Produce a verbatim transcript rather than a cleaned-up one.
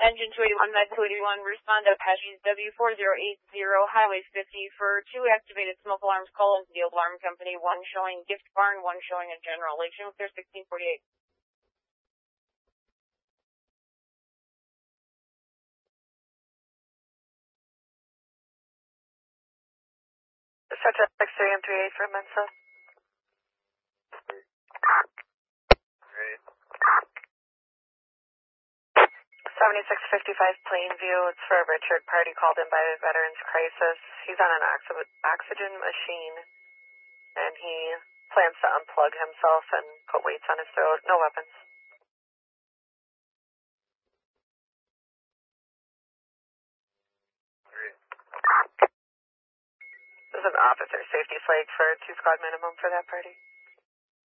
Engine two eighty-one, Med two eighty-one, respond to Apache's W four zero eight zero, Highway fifty for two activated smoke alarms. Call into the alarm company, one showing Gift Barn, one showing a General Lake. Show clear sixteen forty-eight. Stretch up six three M three eight for Mensa. seventy-six fifty-five Plainview. It's for Richard, party called in by Veterans Crisis. He's on an oxy oxygen machine, and he plans to unplug himself and put weights on his throat. No weapons. There's an officer safety flag for two squad minimum for that party.